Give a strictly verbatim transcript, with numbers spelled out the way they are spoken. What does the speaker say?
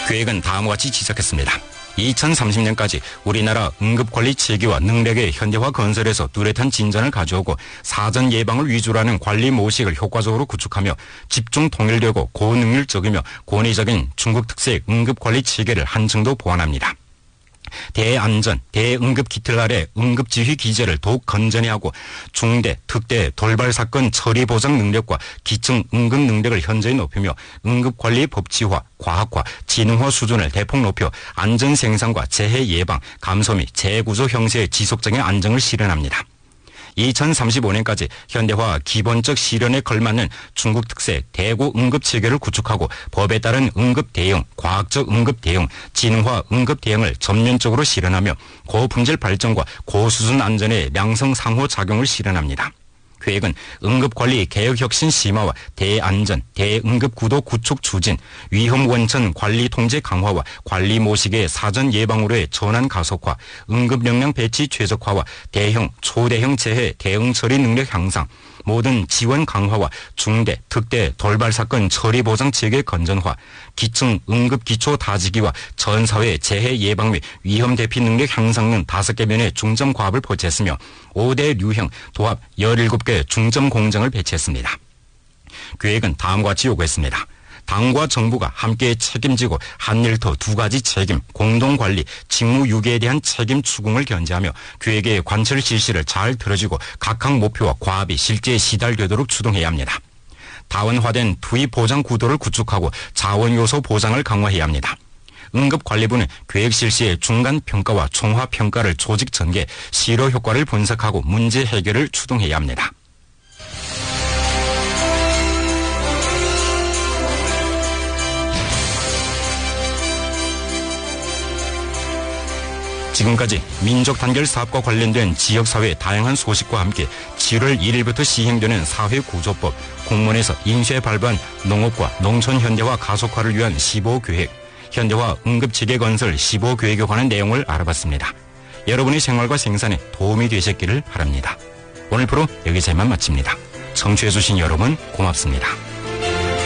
계획은 다음과 같이 지적했습니다. 이천삼십 년까지 우리나라 응급관리 체계와 능력의 현대화 건설에서 뚜렷한 진전을 가져오고 사전 예방을 위주로 하는 관리 모식을 효과적으로 구축하며 집중 통일되고 고능률적이며 권위적인 중국 특색 응급관리 체계를 한층더 보완합니다. 대안전, 대응급 기틀 아래 응급지휘 기제를 더욱 건전히 하고 중대, 특대, 돌발사건 처리 보장 능력과 기층 응급 능력을 현저히 높이며 응급관리 법치화, 과학화, 지능화 수준을 대폭 높여 안전생산과 재해 예방, 감소 및 재구조 형태의 지속적인 안정을 실현합니다. 이천삼십오 년까지 현대화 기본적 실현에 걸맞는 중국 특색 대구 응급 체계를 구축하고 법에 따른 응급 대응, 과학적 응급 대응, 지능화 응급 대응을 전면적으로 실현하며 고품질 발전과 고수준 안전의 양성 상호 작용을 실현합니다. 계획은 응급관리 개혁혁신 심화와 대안전, 대응급구도 구축 추진, 위험원천 관리 통제 강화와 관리 모식의 사전 예방으로의 전환 가속화, 응급역량 배치 최적화와 대형, 초대형 재해 대응 처리 능력 향상, 모든 지원 강화와 중대, 특대, 돌발사건 처리 보장 체계 건전화, 기층 응급 기초 다지기와 전 사회 재해 예방 및 위험 대피 능력 향상 등 다섯 개 면의 중점 과업을 포착했으며 오 대 류형 도합 열일곱 개 중점 공정을 배치했습니다. 계획은 다음과 같이 요구했습니다. 당과 정부가 함께 책임지고 한 일터 두 가지 책임, 공동관리, 직무유기에 대한 책임 추궁을 견제하며 계획의 관철 실시를 잘 들어주고 각각 목표와 과업이 실제에 시달되도록 추동해야 합니다. 다원화된 투입 보장 구도를 구축하고 자원 요소 보장을 강화해야 합니다. 응급관리부는 계획 실시의 중간 평가와 총화 평가를 조직 전개, 실효 효과를 분석하고 문제 해결을 추동해야 합니다. 지금까지 민족단결 사업과 관련된 지역사회 다양한 소식과 함께 칠월 일일부터 시행되는 사회구조법, 공무원에서 인쇄 발부한 농업과 농촌 현대화 가속화를 위한 십오 계획, 현대화 응급체계 건설 십오 계획에 관한 내용을 알아봤습니다. 여러분의 생활과 생산에 도움이 되셨기를 바랍니다. 오늘 프로 여기서 이만 마칩니다. 청취해주신 여러분 고맙습니다.